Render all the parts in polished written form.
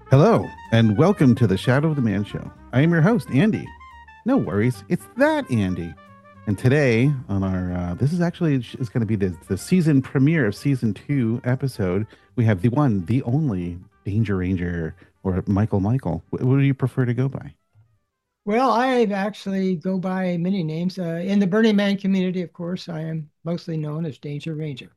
Hello, and welcome to the Shadow of the Man Show. I am your host, Andy. No worries, it's that Andy. And today, on our this is actually is going to be the season premiere of season 2 episode. We have the one, the only Danger Ranger or Michael Michael. What do you prefer to go by? Well, I actually go by many names. In the Burning Man community, of course, I am mostly known as Danger Ranger.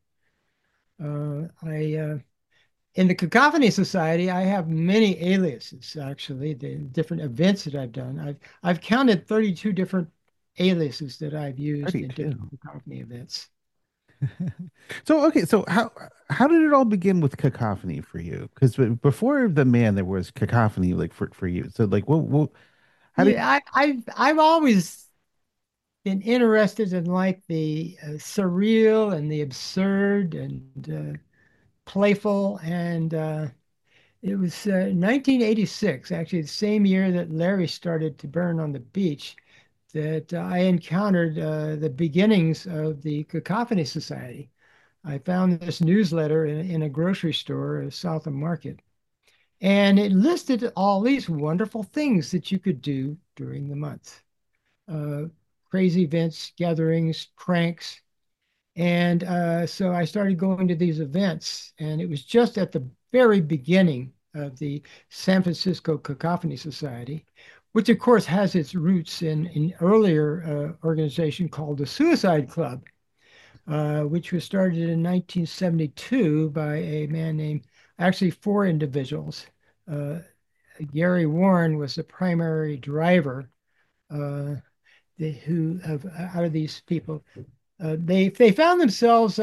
I In the Cacophony Society, I have many aliases, actually, the different events that I've done. I've counted 32 different aliases that I've used in different 32. cacophony events. So okay, so how did it all begin with Cacophony for you? Because before the man, there was Cacophony, like for you. So like, what how did Yeah, I've always been interested in like the surreal and the absurd and playful and it was 1986, actually, the same year that Larry started to burn on the beach, that I encountered the beginnings of the Cacophony Society. I found this newsletter in a grocery store south of Market, and it listed all these wonderful things that you could do during the month. Uh, Crazy events, gatherings, pranks. And so I started going to these events, and it was just at the very beginning of the San Francisco Cacophony Society, which of course has its roots in an earlier organization called the Suicide Club, which was started in 1972 by a man named, actually four individuals. Uh, Gary Warren was the primary driver, uh, who of out of these people they found themselves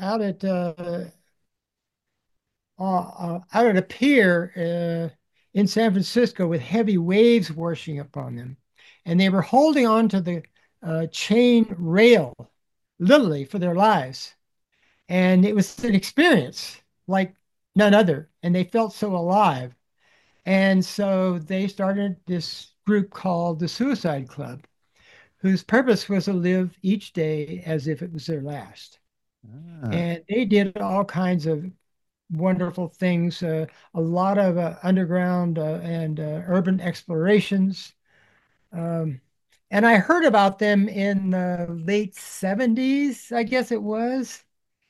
out at a pier in San Francisco with heavy waves washing upon them, and they were holding on to the chain rail literally for their lives, and it was an experience like none other, and they felt so alive, and so they started this group called the Suicide Club, whose purpose was to live each day as if it was their last. ah, And they did all kinds of wonderful things, a lot of underground and urban explorations. Um, and I heard about them in the late 70s, I guess it was.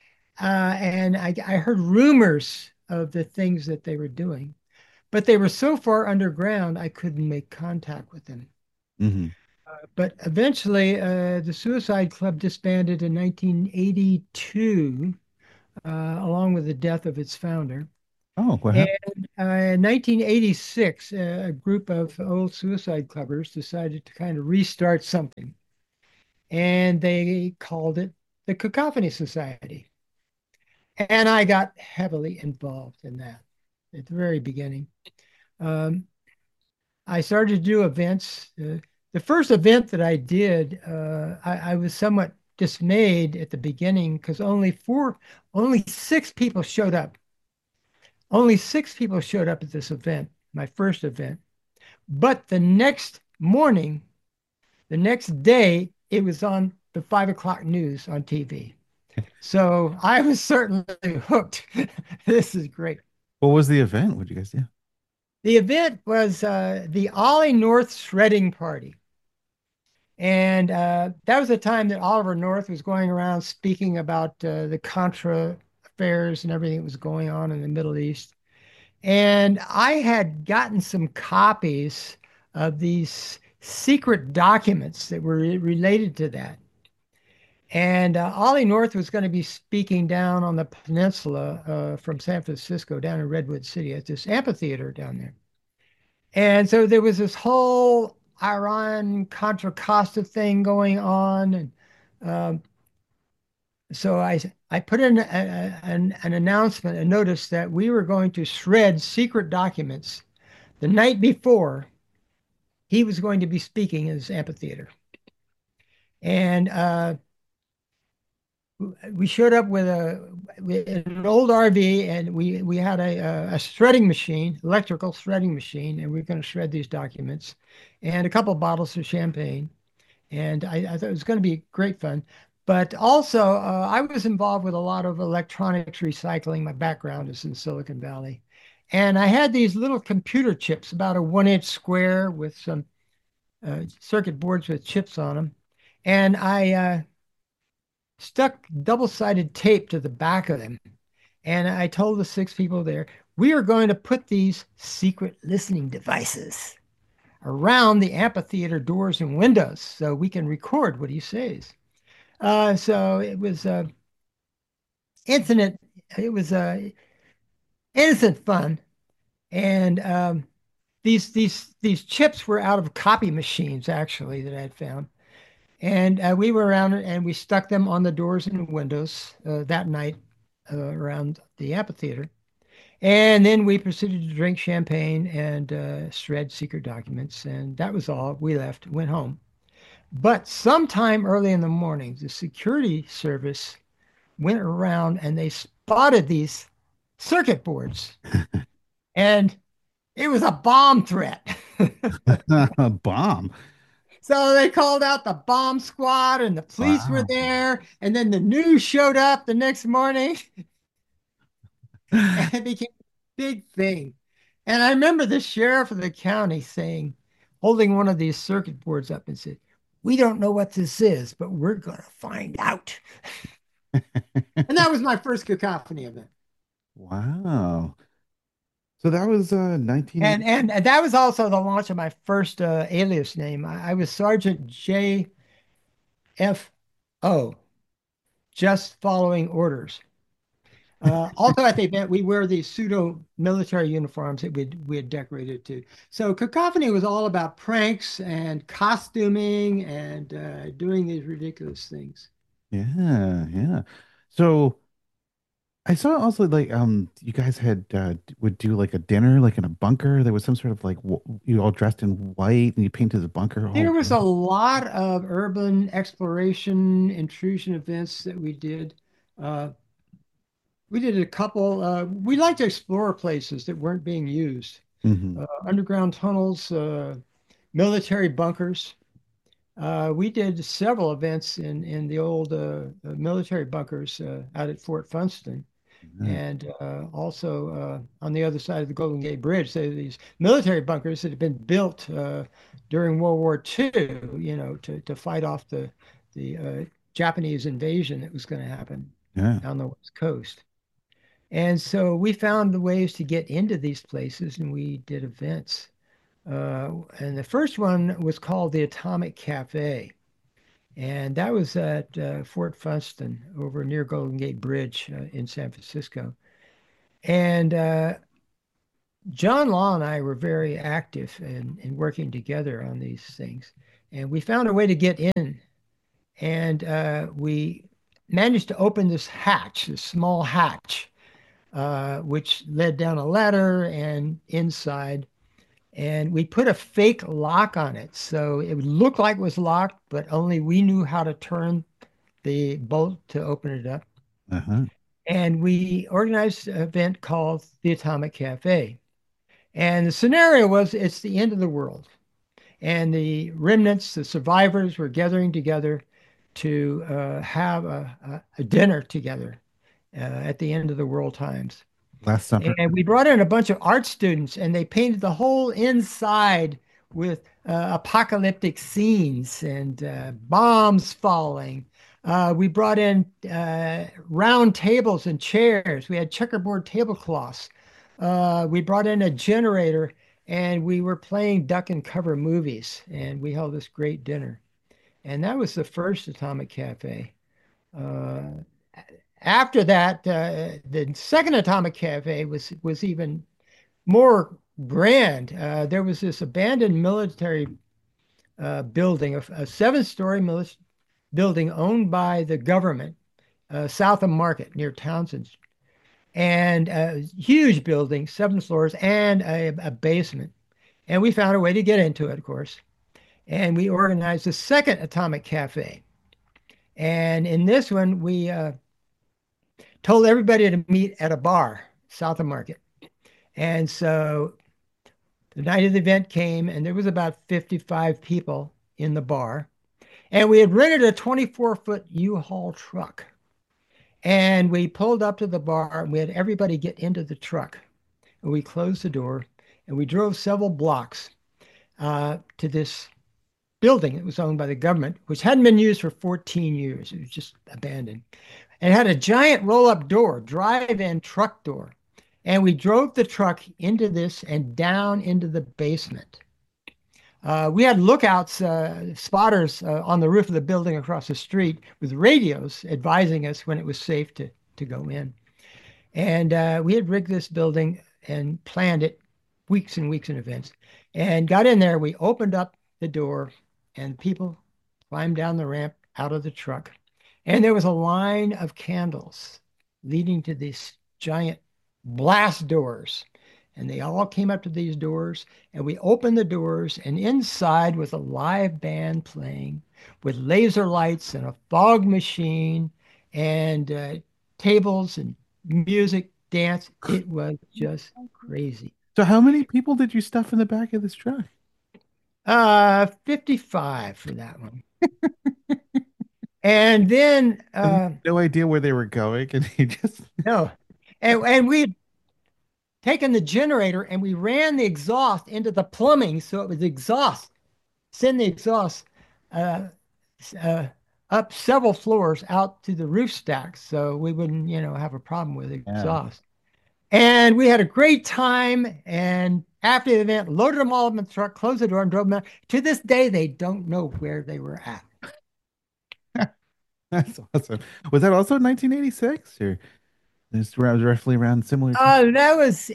And I heard rumors of the things that they were doing, but they were so far underground, I couldn't make contact with them. mhm. But eventually, the Suicide Club disbanded in 1982, along with the death of its founder. Oh, what And happened? in 1986, a group of old suicide clubbers decided to kind of restart something, and they called it the Cacophony Society. And I got heavily involved in that at the very beginning. Um, I started to do events. The first event that I did, I was somewhat dismayed at the beginning because only six people showed up. Only six people showed up at this event, my first event. But the next morning, the next day, it was on the 5 o'clock news on TV. So I was certainly hooked. This is great. What was the event? What did you guys do? The event was the Ollie North Shredding Party. And that was the time that Oliver North was going around speaking about the Contra affairs and everything that was going on in the Middle East. And I had gotten some copies of these secret documents that were related to that. And Ollie North was going to be speaking down on the peninsula from San Francisco down in Redwood City at this amphitheater down there. And so there was this whole Iran Contra Costa thing going on. And um, so I put in an announcement, a notice that we were going to shred secret documents the night before he was going to be speaking in this amphitheater. And we showed up with an old RV, and we had a shredding machine, electrical shredding machine, and we are going to shred these documents, and a couple of bottles of champagne. And I thought it was going to be great fun. But also, I was involved with a lot of electronics recycling. My background is in Silicon Valley. And I had these little computer chips, about a 1 inch square with some circuit boards with chips on them. And I stuck double-sided tape to the back of them. And I told the six people there, we are going to put these secret listening devices around the amphitheater doors and windows so we can record what he says. So it was infinite, it was innocent fun. And these chips were out of copy machines actually that I had found. And we were around and we stuck them on the doors and windows that night around the amphitheater. And then we proceeded to drink champagne and shred secret documents. And that was all. We left, went home. But sometime early in the morning, the security service went around and they spotted these circuit boards. And it was a bomb threat. A bomb. So they called out the bomb squad and the police were Wow. there. And then the news showed up the next morning and it became a big thing. And I remember the sheriff of the county saying, holding one of these circuit boards up and said, we don't know what this is, but we're going to find out. And that was my first cacophony event. Wow. So that was 1980. And that was also the launch of my first alias name. I was Sergeant JFO, just following orders. Also at the event, we wear these pseudo military uniforms that we had decorated too. So Cacophony was all about pranks and costuming and doing these ridiculous things. Yeah, yeah. So I saw also like you guys had would do like a dinner like in a bunker. There was some sort of like w you all dressed in white and you painted the bunker There all was a red. lot of urban exploration, intrusion events that we did. Uh, we did a couple. We like to explore places that weren't being used. Hmm. Underground tunnels, military bunkers. We did several events in the old military bunkers out at Fort Funston, Yeah. and also on the other side of the Golden Gate Bridge. So these military bunkers that had been built during World War II, to fight off the Japanese invasion that was going to happen Yeah. on the West Coast. And so we found the ways to get into these places, and we did events. And the first one was called the Atomic Cafe. And that was at Fort Funston over near Golden Gate Bridge in San Francisco. And John Law and I were very active in working together on these things. And we found a way to get in. And we managed to open this hatch, this small hatch, which led down a ladder and inside. And we put a fake lock on it. So it would look like it was locked, but only we knew how to turn the bolt to open it up. Uh-huh. And we organized an event called the Atomic Cafe. And the scenario was it's the end of the world. And the remnants, the survivors, were gathering together to have a dinner together at the end of the world times. Last Supper. And we brought in a bunch of art students, and they painted the whole inside with apocalyptic scenes and bombs falling. We brought in round tables and chairs. We had checkerboard tablecloths. We brought in a generator, and we were playing duck and cover movies. And we held this great dinner. And that was the first Atomic Cafe. Uh, After that, the second Atomic Cafe was even more grand. There was this abandoned military building, a seven-story building owned by the government, south of Market near Townsend, and a huge building, 7 floors, and a basement. And we found a way to get into it, of course. And we organized the second Atomic Cafe. And in this one, we told everybody to meet at a bar south of Market. And so the night of the event came, and there was about 55 people in the bar. And we had rented a 24-foot U-Haul truck. And we pulled up to the bar and we had everybody get into the truck. And we closed the door and we drove several blocks to this building that was owned by the government, which hadn't been used for 14 years. It was just abandoned. And it had a giant roll-up door, drive-in truck door. And we drove the truck into this and down into the basement. We had lookouts, spotters on the roof of the building across the street with radios advising us when it was safe to go in. And we had rigged this building and planned it weeks and weeks in advance. And got in there. We opened up the door, and people climbed down the ramp out of the truck. And there was a line of candles leading to these giant blast doors. And they all came up to these doors, and we opened the doors, and inside was a live band playing with laser lights and a fog machine and tables and music, dance. It was just crazy. So how many people did you stuff in the back of this truck? 55 for that one. And then And no idea where they were going, and he just no. And we taken the generator and we ran the exhaust into the plumbing so it was exhaust, send the exhaust uh, uh, up several floors out to the roof stacks so we wouldn't, have a problem with yeah. exhaust. And we had a great time. And after the event, loaded them all up in the truck, closed the door, and drove them out. To this day, they don't know where they were at. That's awesome. Was that also 1986 or this roughly around similar time? That was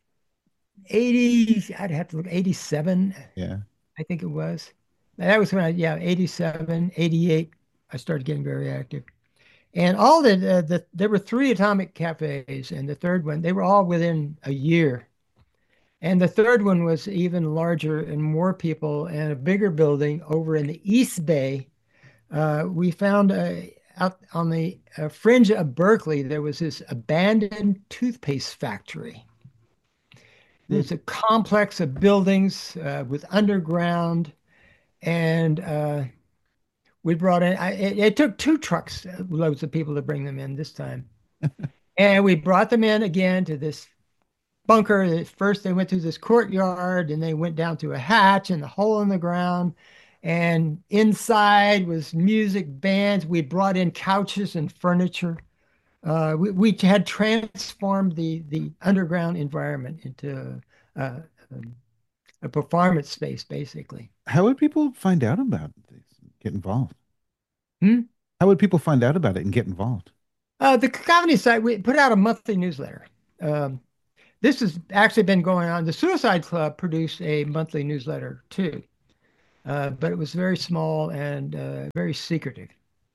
80, I'd have to look, 87, Yeah. I think it was. That was when yeah, 87, 88, I started getting very active. And all there were three atomic cafes, and the third one, they were all within a year. And the third one was even larger and more people and a bigger building over in the East Bay. We found out on the fringe of Berkeley, there was this abandoned toothpaste factory. Hmm. There's a complex of buildings with underground, and we brought in, it took two trucks, loads of people to bring them in this time. And we brought them in again to this bunker. First, they went through this courtyard and they went down through a hatch and the hole in the ground. And inside was music bands. We brought in couches and furniture. We had transformed the underground environment into uh, um, a performance space, basically. How would people find out about this, get involved? Hmm? How would people find out about it and get involved? The Cacophony site, we put out a monthly newsletter. Um, this has actually been going on. The Suicide Club produced a monthly newsletter too, but it was very small and very secretive.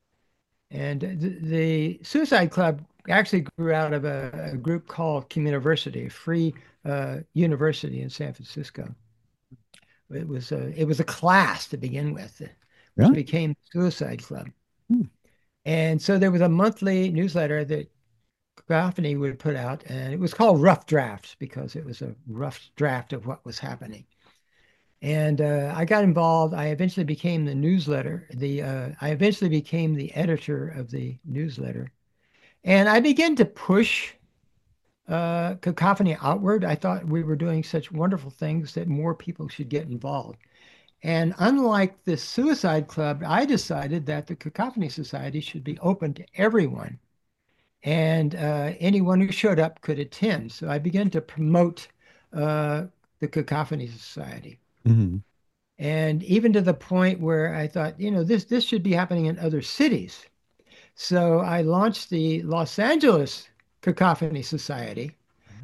And the Suicide Club actually grew out of a group called Communiversity, a free university in San Francisco. It was a class to begin with, which Really? became the Suicide Club. Hmm. And so there was a monthly newsletter that Cacophony would put out, and it was called Rough Drafts because it was a rough draft of what was happening. And I got involved. I eventually became the newsletter. I eventually became the editor of the newsletter, and I began to push Cacophony outward. I thought we were doing such wonderful things that more people should get involved. And unlike the Suicide Club, I decided that the Cacophony Society should be open to everyone, and anyone who showed up could attend. So I began to promote the Cacophony Society. Hmm. And even to the point where I thought, this should be happening in other cities. So I launched the Los Angeles Cacophony Society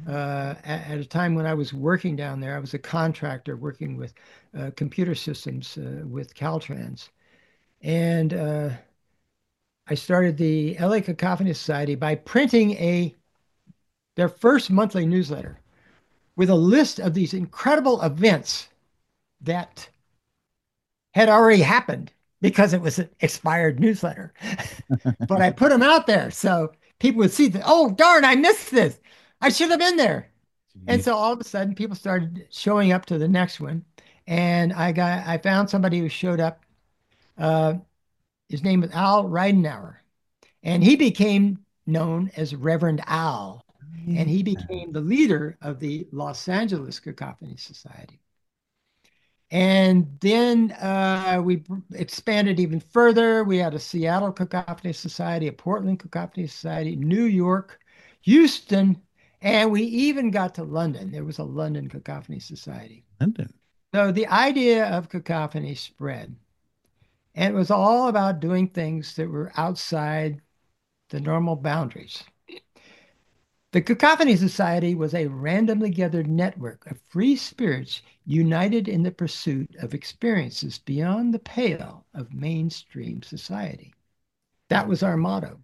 at a time when I was working down there. I was a contractor working with computer systems with Caltrans. And I started the LA Cacophony Society by printing their first monthly newsletter with a list of these incredible events that had already happened because it was an expired newsletter. But I put them out there so people would see that, oh, darn, I missed this. I should have been there. And Jeez. so all of a sudden people started showing up to the next one. And I found somebody who showed up. Uh, His name was Al Reidenauer, and he became known as Reverend Al, and Yeah. he became the leader of the Los Angeles Cacophony Society. And then we expanded even further. We had a Seattle Cacophony Society, a Portland Cacophony Society, New York, Houston, and we even got to London. There was a London Cacophony Society. London. So the idea of cacophony spread, and it was all about doing things that were outside the normal boundaries. The Cacophony Society was a randomly gathered network of free spirits united in the pursuit of experiences beyond the pale of mainstream society. That was our motto.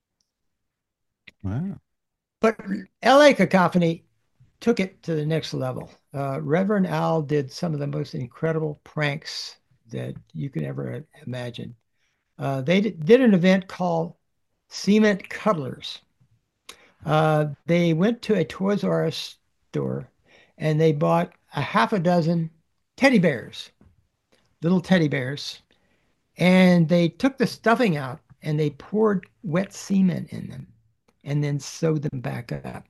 Wow. But LA Cacophony took it to the next level. Reverend Al did some of the most incredible pranks that you could ever imagine. They did an event called Cement Cuddlers. They went to a Toys R Us store and they bought a half a dozen teddy bears, little teddy bears, and they took the stuffing out and they poured wet cement in them and then sewed them back up.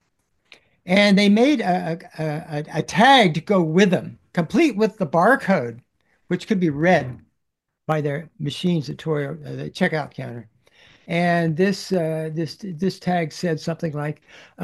And they made a tag to go with them, complete with the barcode, which could be read by their machines, the checkout counter. And this tag said something like,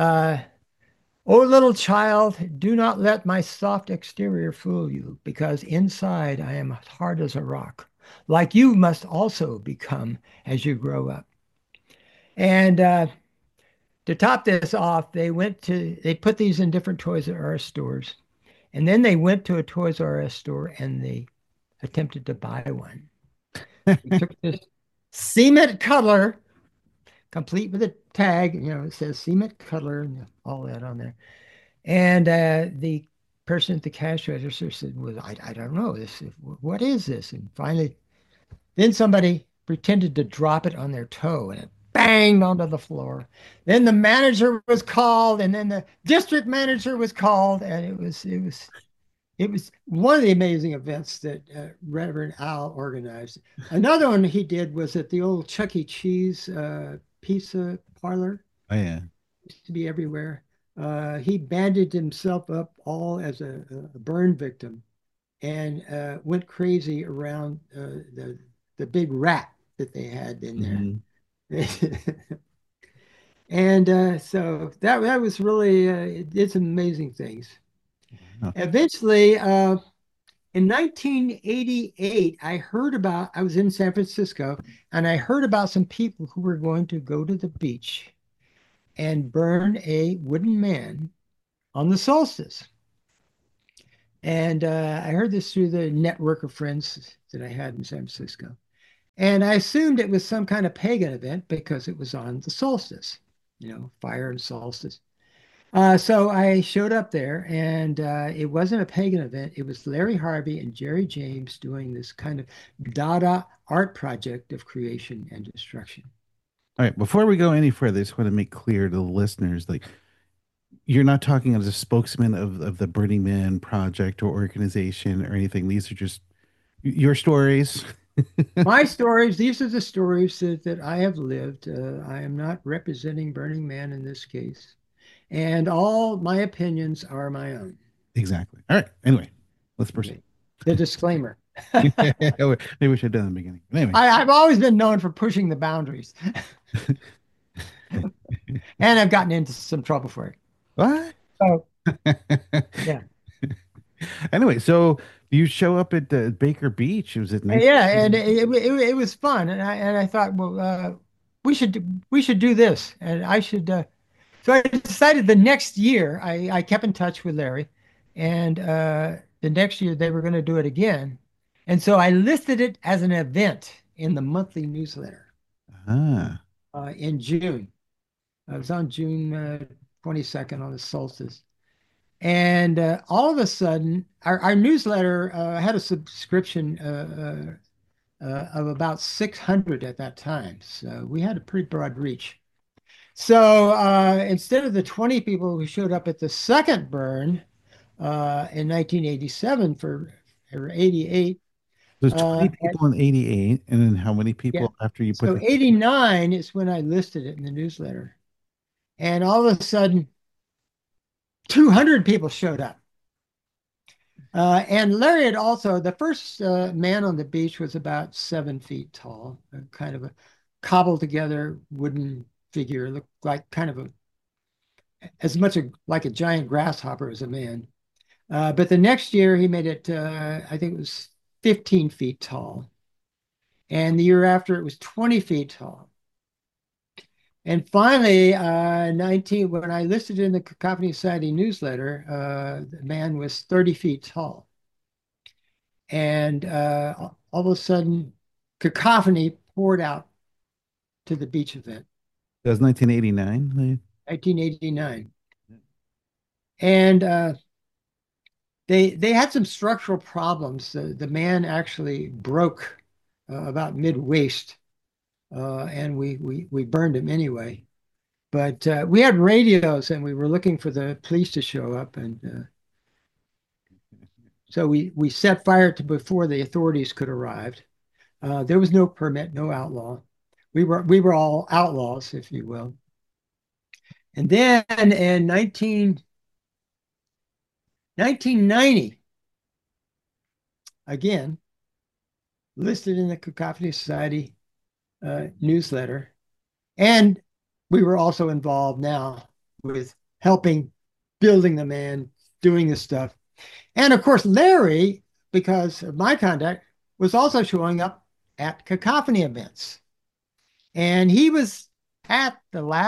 "Oh, little child, do not let my soft exterior fool you, because inside I am hard as a rock. Like you must also become as you grow up." And to top this off, they put these in different Toys R Us stores, and then they went to a Toys R Us store and they attempted to buy one. They took this cement cuddler, complete with a tag, it says cement cuddler and all that on there. And the person at the cash register said, "Well, I don't know this. What is this?" And finally, then somebody pretended to drop it on their toe and it banged onto the floor. Then the manager was called, and then the district manager was called, and it was one of the amazing events that Reverend Al organized. Another one he did was at the old Chuck E. Cheese pizza parlor. Oh yeah. Used to be everywhere. He bandaged himself up all as a burn victim and went crazy around the big rat that they had in Mhm. there. And so that was really it did some amazing things. Wow. Eventually, in 1988, I was in San Francisco and I heard about some people who were going to go to the beach and burn a wooden man on the solstice. And I heard this through the network of friends that I had in San Francisco. And I assumed it was some kind of pagan event because it was on the solstice, fire and solstice. So I showed up there, and it wasn't a pagan event. It was Larry Harvey and Jerry James doing this kind of Dada art project of creation and destruction. All right. Before we go any further, I just want to make clear to the listeners, like you're not talking as a spokesman of the Burning Man project or organization or anything. These are just your stories. My stories, these are the stories that I have lived. I am not representing Burning Man in this case. And all my opinions are my own. Exactly. All right. Anyway, let's proceed. Okay. The disclaimer. Maybe we should have done it in the beginning. But anyway. I've always been known for pushing the boundaries, and I've gotten into some trouble for it. What? So, yeah. Anyway, so you show up at the Baker Beach. It was at Yeah, and 19. it was fun, and I thought, well, we should do this, and I should. So I decided the next year I kept in touch with Larry, and the next year they were going to do it again, and so I listed it as an event in the monthly newsletter Ah. in June. I was on June 22nd on the solstice. And all of a sudden, our newsletter had a subscription of about 600 at that time. So we had a pretty broad reach. So instead of the 20 people who showed up at the second burn in 1987 or 88, There's Uh, 20 people in 88, and then how many yeah. people after you put So the 89 is when I listed it in the newsletter. And all of a sudden, 200 people showed up. And Larry had also, the first man on the beach was about 7 feet tall, kind of a cobbled together wooden figure, looked like kind of as much like a giant grasshopper as a man. But the next year he made it, I think it was 15 feet tall. And the year after it was 20 feet tall. And finally, 19, when I listed in the Cacophony Society newsletter, the man was 30 feet tall. And all of a sudden, Cacophony poured out to the beach event, That was 1989. 1989. And they had some structural problems. The man actually broke about mid waist, and we burned him anyway. But we had radios, and we were looking for the police to show up, and so we set fire to before the authorities could arrive. There was no permit, no outlaw. We were all outlaws, if you will. And then in 1990, again, listed in the Cacophony Society newsletter. And we were also involved now with helping building the man, doing the stuff. And of course, Larry, because of my contact, was also showing up at Cacophony events. And he was at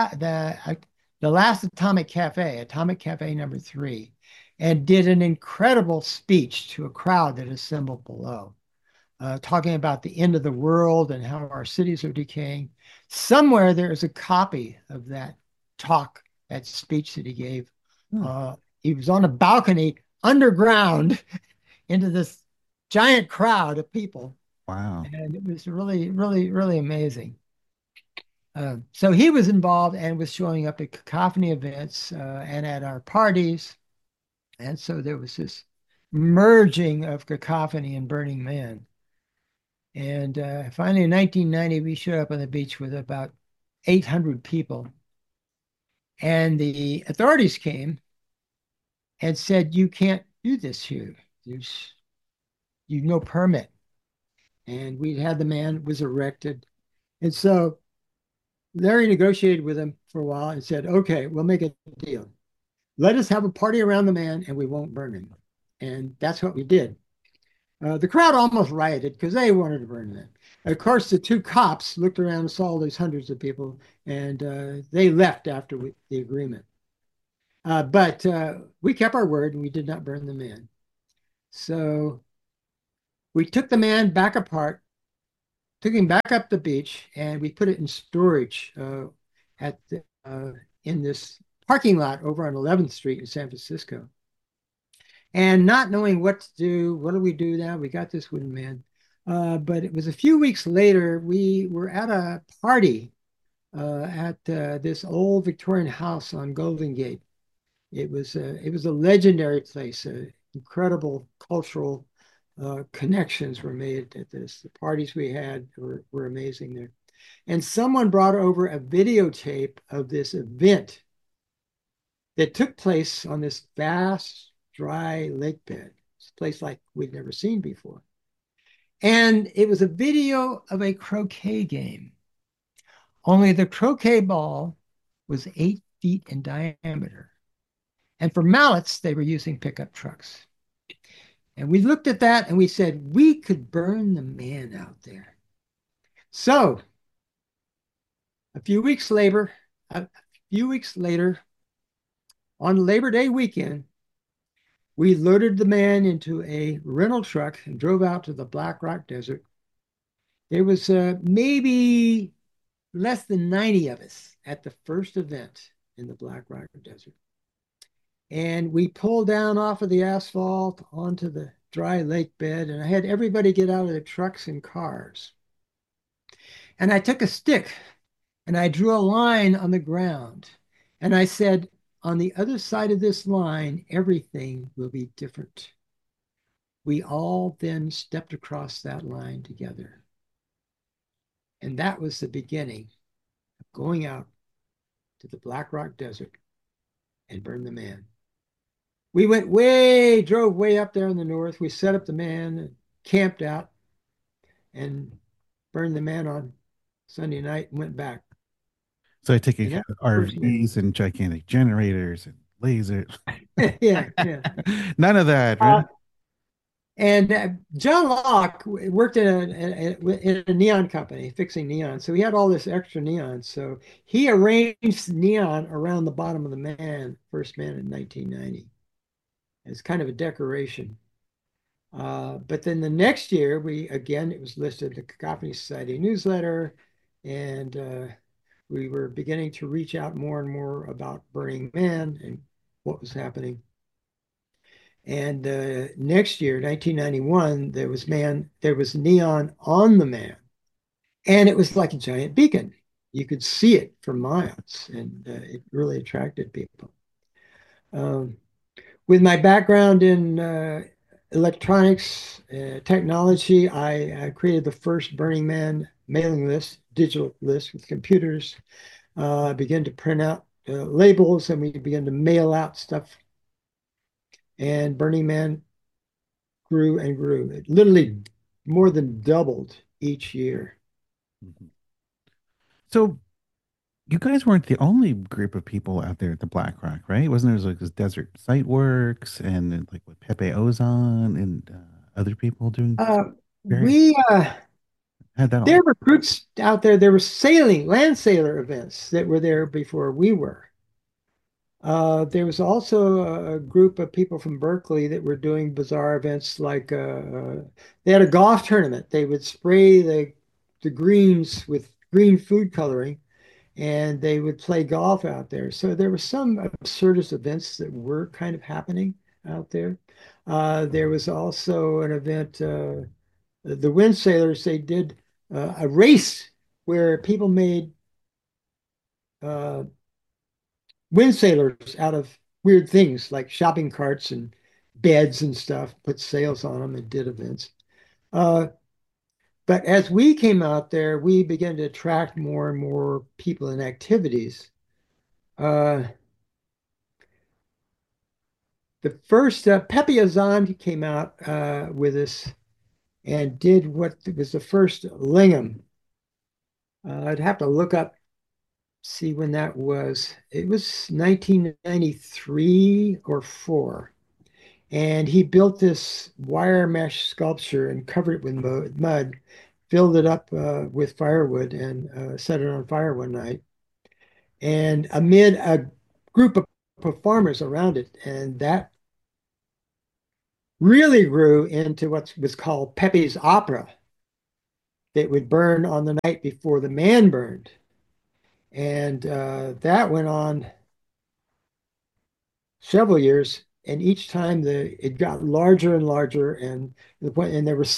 the last Atomic Cafe number 3, and did an incredible speech to a crowd that assembled below, talking about the end of the world and how our cities are decaying. Somewhere there is a copy of that talk, that speech that he gave. He was on a balcony underground into this giant crowd of people. Wow. And it was really, really, really amazing. So he was involved and was showing up at Cacophony events and at our parties. And so there was this merging of Cacophony and Burning Man. And finally, in 1990, we showed up on the beach with about 800 people. And the authorities came and said, "You can't do this here. You've no permit." And we had the man was erected. And so Larry negotiated with him for a while and said, "Okay, we'll make a deal. Let us have a party around the man and we won't burn him." And that's what we did. The crowd almost rioted because they wanted to burn him. Of course, the two cops looked around and saw all these hundreds of people, and they left after the agreement. But we kept our word and we did not burn the man. So we took the man back apart, took him back up the beach, and we put it in storage at in this parking lot over on 11th Street in San Francisco. And not knowing what to do, what do we do now? We got this wooden man. But it was a few weeks later, we were at a party at this old Victorian house on Golden Gate. It was a legendary place. Incredible cultural connections were made at this. The parties we had were amazing there. And someone brought over a videotape of this event that took place on this vast, dry lake bed. It's a place like we'd never seen before. And it was a video of a croquet game. Only the croquet ball was 8 feet in diameter. And for mallets, they were using pickup trucks. And we looked at that and we said, we could burn the man out there. So a few weeks later, a few weeks later, on Labor Day weekend, we loaded the man into a rental truck and drove out to the Black Rock Desert. There was maybe less than 90 of us at the first event in the Black Rock Desert. And we pulled down off of the asphalt onto the dry lake bed, and I had everybody get out of the trucks and cars. And I took a stick and I drew a line on the ground. And I said, on the other side of this line, everything will be different. We all then stepped across that line together. And that was the beginning of going out to the Black Rock Desert and burn the man. We drove way up there in the north. We set up the man, camped out, and burned the man on Sunday night and went back. So I take it And had that was the first man. RVs and gigantic generators and lasers. Yeah, yeah. None of that, right? Uh, and John Locke worked in a neon company fixing neon. So he had all this extra neon. So he arranged neon around the bottom of the man, first man in 1990, as kind of a decoration. But then the next year, it was listed in the Cacophony Society newsletter, and we were beginning to reach out more and more about Burning Man and what was happening. And next year, 1991, there was neon on the man, and it was like a giant beacon. You could see it for miles, and it really attracted people. Um, with my background in electronics technology, I created the first Burning Man mailing list, digital list with computers. I began to print out labels, and we began to mail out stuff. And Burning Man grew and grew. It literally more than doubled each year. Mhm. So you guys weren't the only group of people out there at the Black Rock, right? Wasn't there like this Desert Site Works and then, like with Pepe Ozon and other people doing Uh, various we had that There all. were groups out there. There were land sailor events that were there before we were. There was also a group of people from Berkeley that were doing bizarre events like they had a golf tournament. They would spray the greens with green food coloring and they would play golf out there. So there were some absurdist events that were kind of happening out there. There was also an event, the wind sailors, they did a race where people made uh, wind sailors out of weird things like shopping carts and beds and stuff, put sails on them and did events. Uh, but as we came out there, we began to attract more and more people and activities. Uh, the first, Pepe Azan came out with us and did what was the first Lingam. I'd have to look up, see when that was. It was 1993 or 4. And he built this wire mesh sculpture and covered it with mud, filled it up with firewood, and set it on fire one night. And amid a group of performers around it, and that really grew into what was called Pepe's Opera that would burn on the night before the man burned. And that went on several years, and each time it got larger and larger, and there were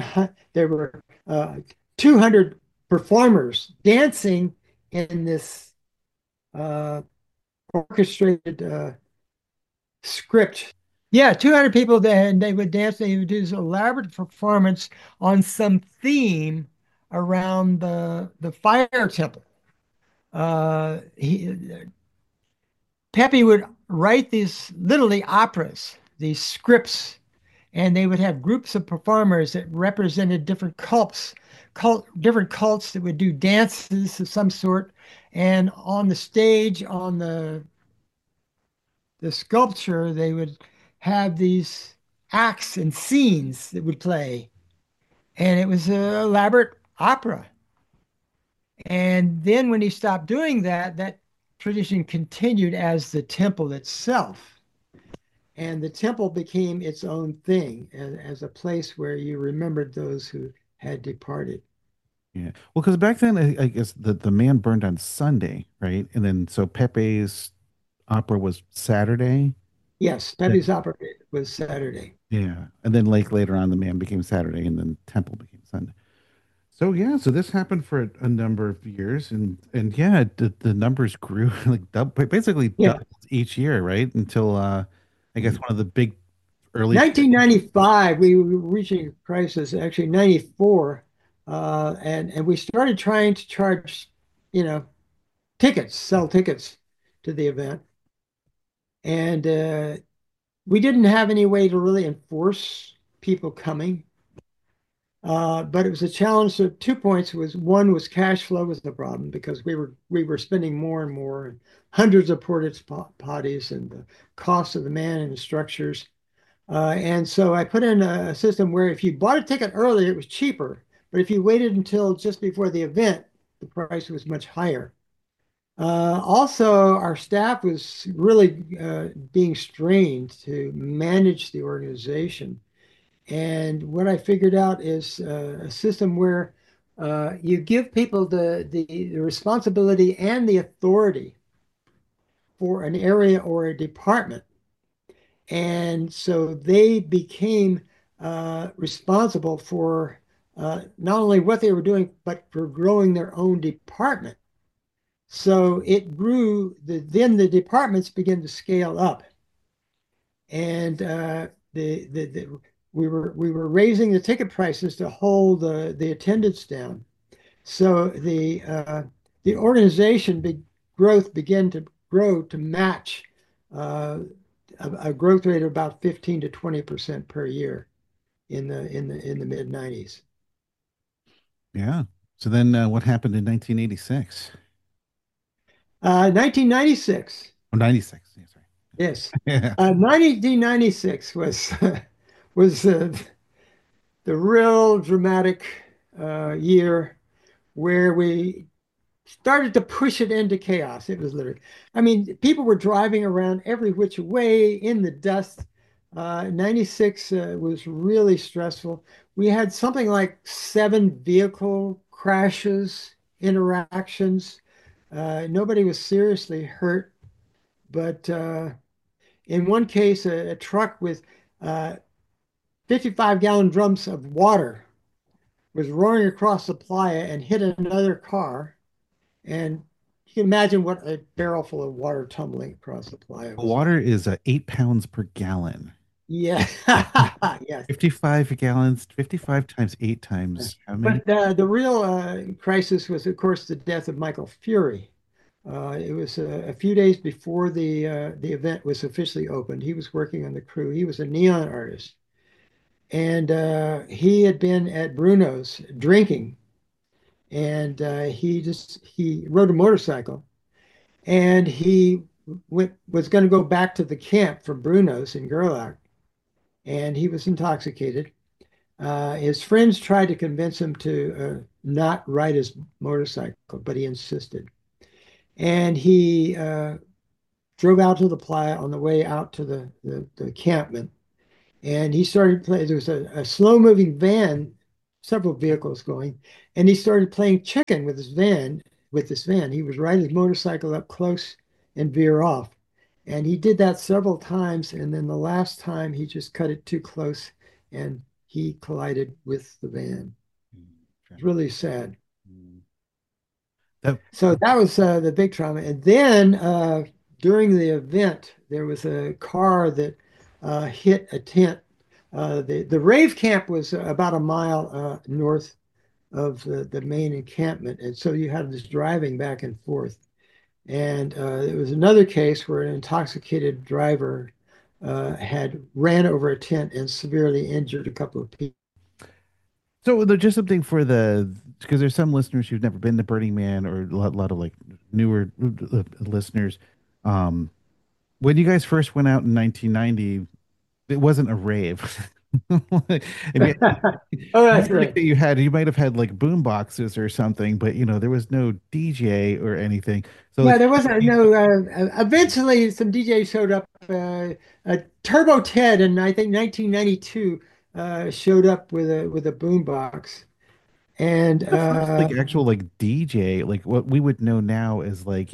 200 performers dancing in this uh, orchestrated script. Yeah, 200 people there, and they would dance. They would do this elaborate performance on some theme around the fire temple. He Pepe would write these literally operas, these scripts, and they would have groups of performers that represented different cults that would do dances of some sort. And on the stage, on the sculpture, they would have these acts and scenes that would play. And it was an elaborate opera. And then when he stopped doing that, that tradition continued as the temple itself. And the temple became its own thing as a place where you remembered those who had departed. Yeah. Well, because back then, I guess the man burned on Sunday, right? And then so Pepe's opera was Saturday. Yes, That- Pepe's Opera was Saturday. Yeah. And then like later on, the man became Saturday, and then Temple became Sunday. So yeah, so this happened for a number of years, and yeah, the numbers grew like basically Yeah. doubled each year, right? Until I guess one of the big early. 1995, we were reaching a crisis, actually 94, and we started trying to charge, you know, tickets, sell tickets to the event. And we didn't have any way to really enforce people coming. But it was a challenge. So 2 points was one was cash flow was the problem because we were spending more and more, and hundreds of porta potties and the cost of the man and the structures. And so I put in a system where if you bought a ticket early, it was cheaper. But if you waited until just before the event, the price was much higher. Also, our staff was really being strained to manage the organization. And what I figured out is a system where you give people the responsibility and the authority for an area or a department. And so they became responsible for not only what they were doing, but for growing their own department. So it grew, then the departments began to scale up. And we were raising the ticket prices to hold the attendance down. So the organization growth began to grow to match uh, a growth rate of about 15 to 20% per year in the mid 90s. Yeah. So then, what happened in 1986? 1996, Oh, 96. Yeah, sorry. yes, Yeah. 1996 was was the real dramatic year where we started to push it into chaos. It was literally, I mean, people were driving around every which way in the dust. 96 was really stressful. We had something like 7 vehicle crashes, interactions. Nobody was seriously hurt, but in one case, a truck with 55-gallon drums of water was roaring across the playa and hit another car. And you can imagine what a barrel full of water tumbling across the playa was Water like. is 8 pounds per gallon. Yeah, yes. 55 gallons, 55 times 8 times how many? But the real crisis was, of course, the death of Michael Fury. It was a few days before the event was officially opened. He was working on the crew. He was a neon artist, and he had been at Bruno's drinking, and he rode a motorcycle, and he was going to go back to the camp from Bruno's in Gerlach, and he was intoxicated. His friends tried to convince him to not ride his motorcycle, but he insisted. And he drove out to the playa on the way out to the encampment. And he started playing. There was a slow-moving van, several vehicles going, and he started playing chicken with his van. With this van, he was riding his motorcycle up close and veer off. And he did that several times. And then the last time, he just cut it too close, and he collided with the van. It's really sad. That, So that was the big trauma. And then during the event, there was a car that hit a tent. The rave camp was about a mile north of the main encampment. And so you had this driving back and forth. And there was another case where an intoxicated driver had ran over a tent and severely injured a couple of people. so just something for because there's some listeners who've never been to Burning Man or a lot of like newer listeners. Um, when you guys first went out in 1990, it wasn't a rave. I mean, Oh, that's music right. that you might have had like boom boxes or something, but there was no DJ or anything. So Yeah, like, there wasn't no. Eventually, some DJs showed up. Turbo Ted in I think 1992 showed up with a boombox, and the first like actual like DJ, like what we would know now is like,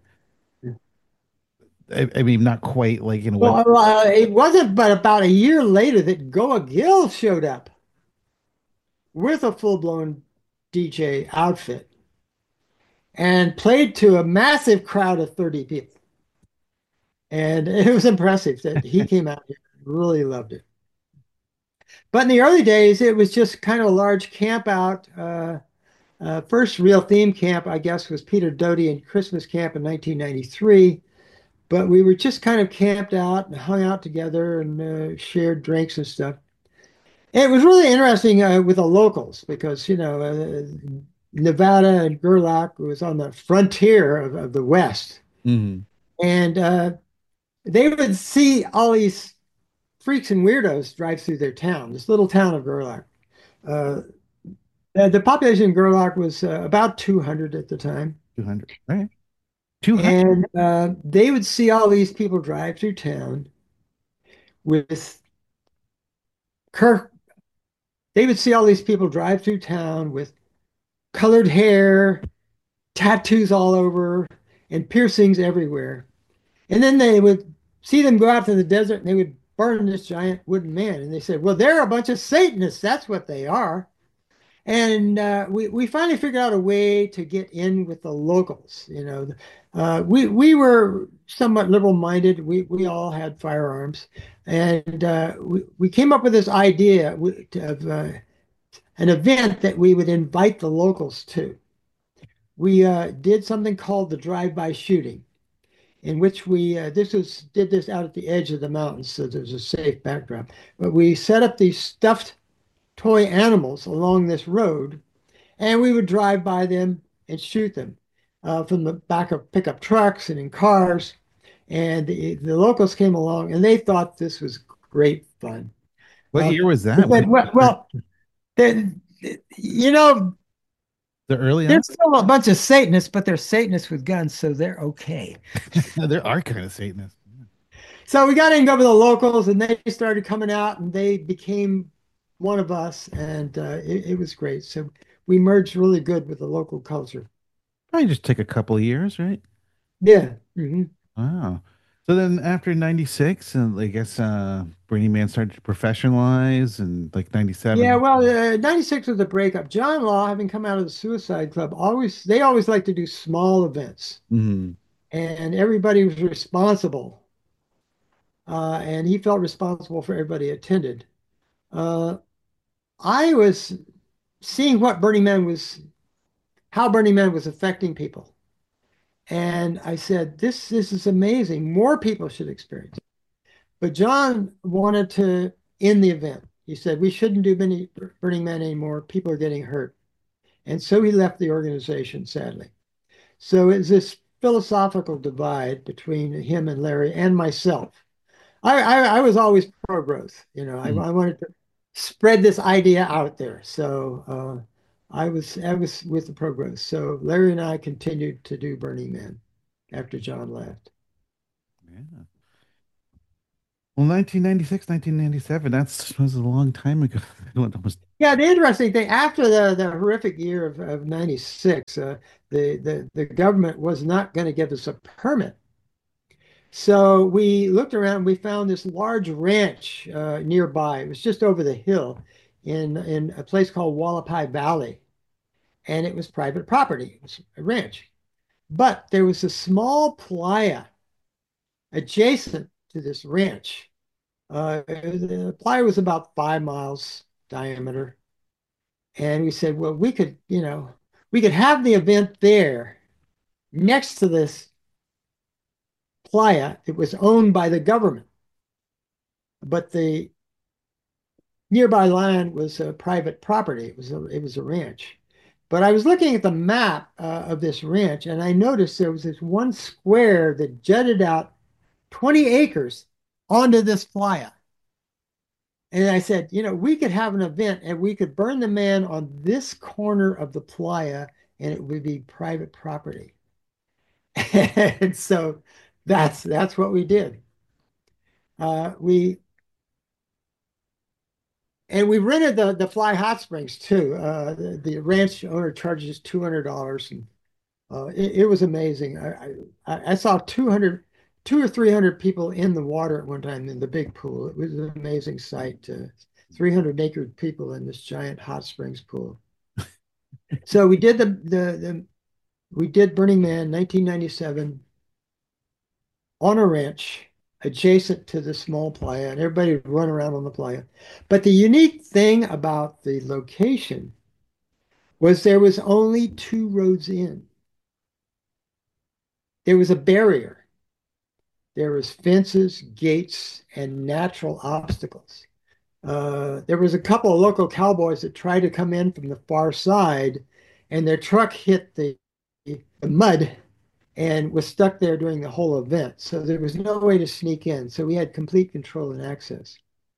I mean, not quite like, what. well, it wasn't but about a year later that Goa Gill showed up with a full-blown DJ outfit and played to a massive crowd of 30 people, and it was impressive that he came out here. Really loved it. But in the early days, it was just kind of a large camp out. First real theme camp, I guess, was Peter Doty and Christmas Camp in 1993. But we were just kind of camped out and hung out together and shared drinks and stuff. And it was really interesting with the locals because, Nevada and Gerlach was on the frontier of the West. Hmm. And they would see all these freaks and weirdos drive through their town, this little town of Gerlach. Uh, the population in Gerlach was about 200 at the time. 200. Right. 200. And they would see all these people drive through town with Kirk. They would see all these people drive through town with colored hair, tattoos all over, and piercings everywhere. And then they would see them go out to the desert and they would burn this giant wooden man. And they said, well, they're a bunch of Satanists. That's what they are. And we finally figured out a way to get in with the locals. We were somewhat liberal minded. We all had firearms, and we came up with this idea of an event that we would invite the locals to. We did something called the drive-by shooting, in which we did this out at the edge of the mountains, so there's a safe backdrop. But we set up these stuffed toy animals along this road, and we would drive by them and shoot them from the back of pickup trucks and in cars. And the locals came along, and they thought this was great fun. What Uh, year was they that? said, well, they, you know, The early on? there's still a bunch of Satanists, but they're Satanists with guns, so they're okay. There are kind of Satanists. So we got in go with the locals, and they started coming out, and they became one of us, and it was great. So we merged really good with the local culture. Probably just took a couple of years, right? Yeah. Mhm. Wow. So then after 96, and I guess Burning Man started to professionalize and like Yeah, 97. well, 96 was a breakup. John Law, having come out of the Suicide Club, they always like to do small events, Hmm. and everybody was responsible, and he felt responsible for everybody attended. Uh, I was seeing how Burning Man was affecting people, and I said, this is amazing. More people should experience it. But John wanted to end the event. He said, we shouldn't do Burning Man anymore. People are getting hurt. And so he left the organization, sadly. So it's this philosophical divide between him and Larry and myself. I was always pro growth. I wanted to spread this idea out there. So I was with the pro growth. So Larry and I continued to do Burning Man after John left. Yeah. Well, 1996, 1997, that was a long time ago. Almost. Yeah, the interesting thing after the horrific year of 96, the government was not going to give us a permit. So we looked around, we found this large ranch nearby. It was just over the hill in a place called Wallapai Valley, and it was private property. It was a ranch. But there was a small playa adjacent to this ranch. The playa was about 5 miles diameter. And we said, well, we could have the event there next to this playa. It was owned by the government, but the nearby land was private property. It was a ranch. But I was looking at the map of this ranch, and I noticed there was this one square that jutted out 20 acres onto this playa. And I said, we could have an event and we could burn the man on this corner of the playa and it would be private property. And so that's what we did. We and we rented the Fly Hot Springs too. The ranch owner charges $200, and it was amazing. I saw 2 or 300 people in the water at one time in the big pool. It was an amazing sight. 300 naked people in this giant hot springs pool. So we did we did Burning Man 1997 on a ranch. adjacent to the small playa, and everybody would run around on the playa. But the unique thing about the location was there was only two roads in. There was a barrier. There was fences, gates, and natural obstacles. There was a couple of local cowboys that tried to come in from the far side, and their truck hit the mud and was stuck there during the whole event. So there was no way to sneak in. So we had complete control and access.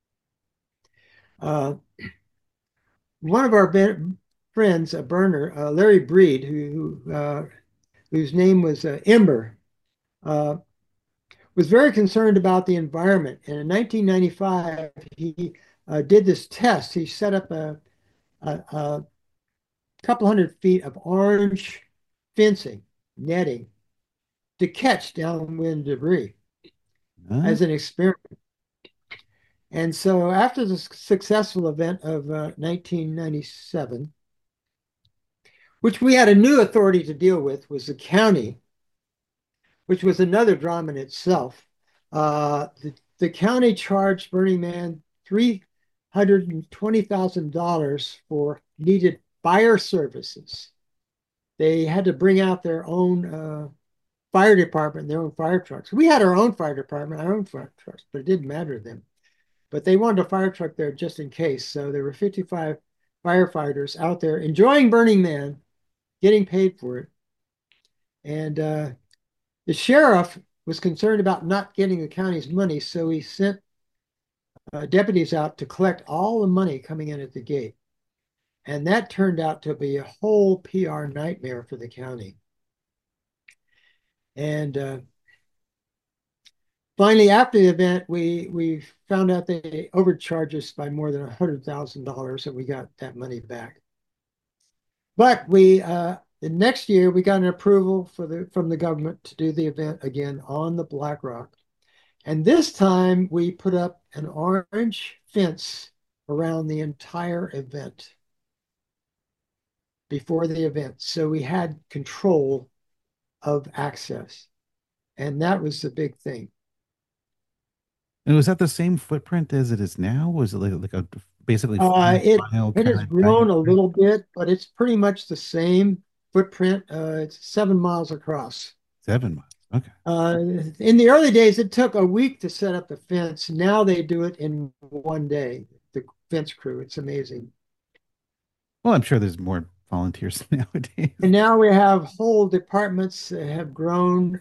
Uh, One of our friends, a burner, Larry Breed, whose name was Ember, uh, was very concerned about the environment. And in 1995, he did this test. He set up a couple hundred feet of orange fencing, netting to catch downwind debris Huh? as an experiment. And so after the successful event of 1997, which we had a new authority to deal with, was the county, which was another drama in itself. The county charged Burning Man $320,000 for needed fire services. They had to bring out their own fire department, their own fire trucks. We had our own fire department, our own fire trucks, but it didn't matter to them. But they wanted a fire truck there just in case. So there were 55 firefighters out there enjoying Burning Man, getting paid for it. And the sheriff was concerned about not getting the county's money, so he sent deputies out to collect all the money coming in at the gate. And that turned out to be a whole PR nightmare for the county. And finally, after the event, we found out they overcharged us by more than $100,000, and we got that money back. But the next year we got an approval from the government to do the event again on the Black Rock. And this time we put up an orange fence around the entire event before the event. So we had control of access. And that was the big thing. And was that the same footprint as it is now? Was it like a basically Uh, it 5 mile it kind has of grown a diameter? little bit, but it's pretty much the same footprint. It's 7 miles across. 7 miles. Okay. Uh, in the early days, it took a week to set up the fence. Now they do it in one day. The fence crew, it's amazing. Well, I'm sure there's more volunteers nowadays. And now we have whole departments that have grown.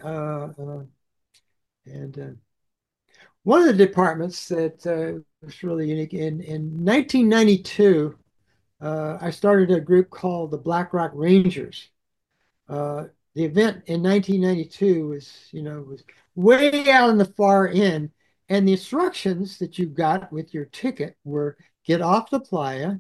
And one of the departments that was really unique in 1992, I started a group called the Black Rock Rangers. Uh, the event in 1992 was way out on the far end, and the instructions that you got with your ticket were get off the playa,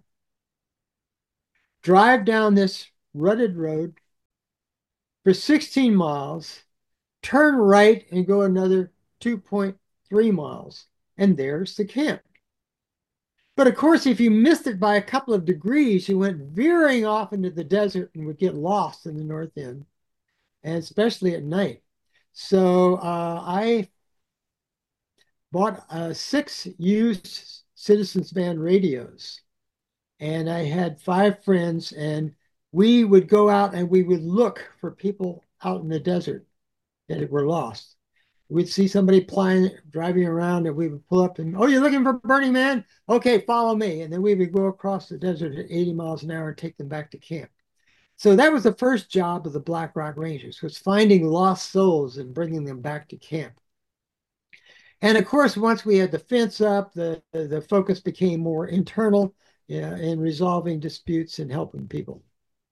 drive down this rutted road for 16 miles, turn right and go another 2.3 miles, and there's the camp. But of course, if you missed it by a couple of degrees, you went veering off into the desert and would get lost in the north end, and especially at night. So I bought six used Citizens Band radios, and I had five friends, and we would go out and we would look for people out in the desert that were lost. We'd see somebody driving around, and we would pull up and, oh, you're looking for Burning Man? Okay, follow me. And then we would go across the desert at 80 miles an hour and take them back to camp. So that was the first job of the Black Rock Rangers, was finding lost souls and bringing them back to camp. And of course, once we had the fence up, the focus became more internal, yeah, in resolving disputes and helping people.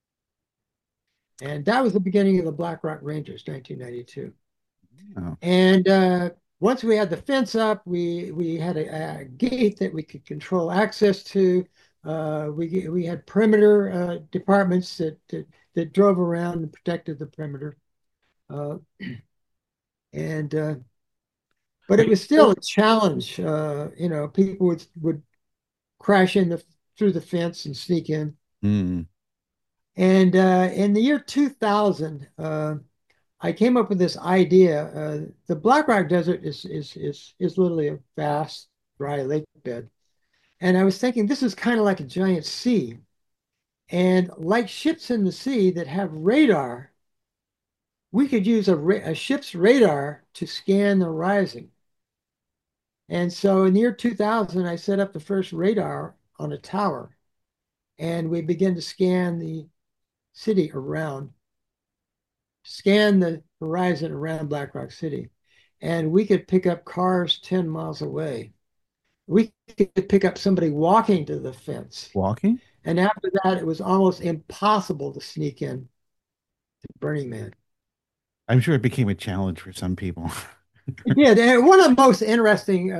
And that was the beginning of the Black Rock Rangers, 1992. Oh. And once we had the fence up, we had a gate that we could control access to. We had perimeter departments that drove around and protected the perimeter. Uh, and but Are it you was still still? a challenge. People would crash through the fence and sneak in. Hmm. And in the year 2000, I came up with this idea. The Black Rock Desert is literally a vast dry lake bed, and I was thinking this is kind of like a giant sea, and like ships in the sea that have radar, we could use a ship's radar to scan the horizon. And so in the year 2000, I set up the first radar on a tower, and we began to scan the city around, scan the horizon around Black Rock City. And we could pick up cars 10 miles away. We could pick up somebody walking to the fence. Walking? And after that, it was almost impossible to sneak in to Burning Man. I'm sure it became a challenge for some people. It did. And one of the most interesting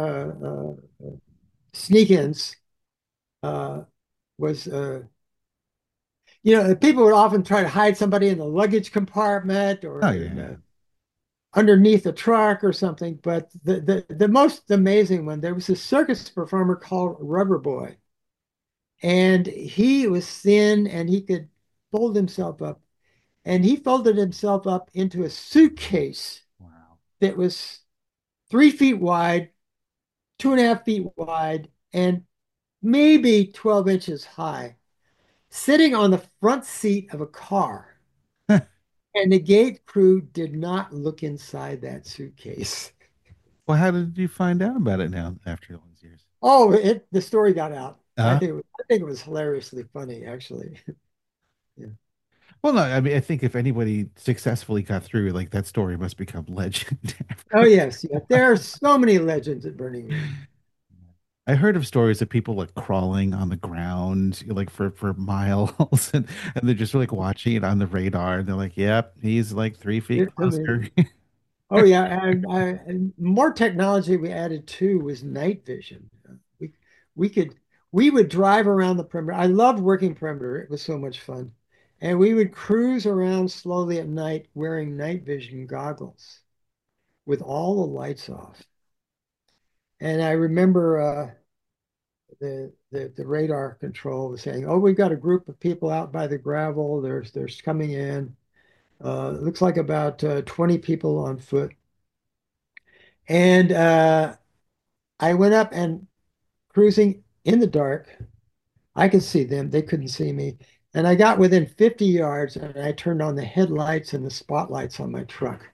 sneak-ins uh, was, people would often try to hide somebody in the luggage compartment Oh or yeah. underneath a truck or something. But the most amazing one, there was a circus performer called Rubber Boy, and he was thin and he could fold himself up, and he folded himself up into a suitcase Wow. that was 3 feet wide, 2.5 feet wide, and maybe 12 inches high, sitting on the front seat of a car. And the gate crew did not look inside that suitcase. Well, how did you find out about it now after all these years? Oh, the story got out. Uh, I think it was hilariously funny, actually. Yeah. well, no, I mean, I think if anybody successfully got through, like that story must become legend. Oh yes, yeah. There are so many legends at Burning Man. I heard of stories of people like crawling on the ground, like for miles, and they're just like watching it on the radar, and they're like, "Yep, he's like 3 feet It's closer." amazing. Oh yeah, and more technology we added too was night vision. We we could we would drive around the perimeter. I loved working perimeter. It was so much fun. And we would cruise around slowly at night wearing night vision goggles with all the lights off. And I remember the radar control was saying, "Oh, we've got a group of people out by the gravel. There's coming in. It looks like about 20 people on foot." And I went up and cruising in the dark. I could see them. They couldn't see me. And I got within 50 yards and I turned on the headlights and the spotlights on my truck.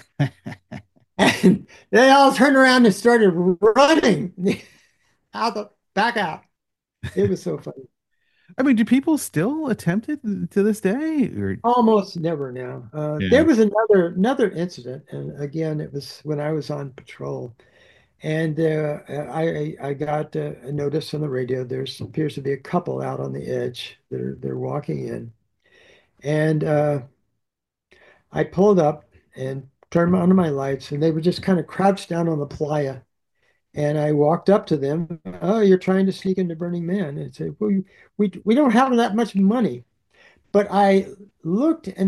And they all turned around and started running out the back out. It was so funny. I mean, do people still attempt it to this day? Or Almost never now. There yeah. was another incident, and again, it was when I was on patrol, and I got a notice on the radio. There's appears to be a couple out on the edge. They're walking in, and I pulled up and turned on my lights, and they were just kind of crouched down on the playa. And I walked up to them. "Oh, you're trying to sneak into Burning Man?" And said, "Well, we don't have that much money." But I looked and